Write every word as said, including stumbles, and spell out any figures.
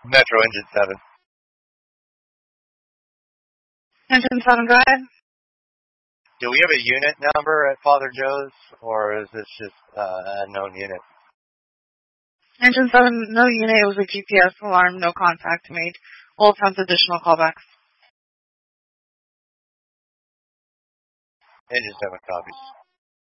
Metro Engine seven. Engine seven, go ahead. Do we have a unit number at Father Joe's, or is this just uh, a known unit? Engine seven, no unit. It was a G P S alarm, no contact made. We'll attempt additional callbacks. Engine seven copies.